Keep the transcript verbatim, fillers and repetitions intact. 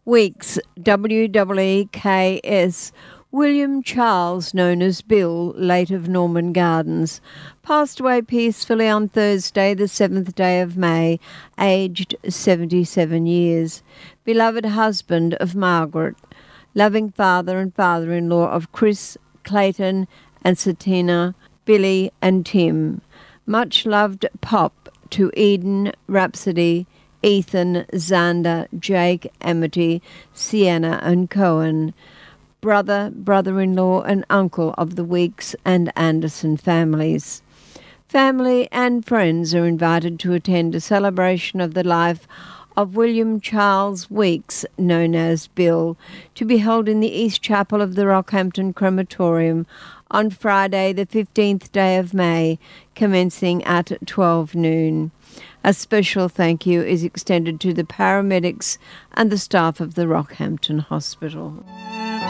Weeks, W E E K S, William Charles, known as Bill, late of Norman Gardens, passed away peacefully on Thursday, the seventh day of May, aged seventy-seven years. Beloved husband of Margaret, loving father and father-in-law of Chris, Clayton and Satina, Billy and Tim. Much loved Pop to Eden, Rhapsody, Ethan, Xander, Jake, Amity, Sienna and Cohen. Brother, brother-in-law and uncle of the Weeks and Anderson families. Family and friends are invited to attend a celebration of the life of William Charles Weeks, known as Bill, to be held in the East Chapel of the Rockhampton Crematorium on Friday, the fifteenth day of May, commencing at twelve noon. A special thank you is extended to the paramedics and the staff of the Rockhampton Hospital.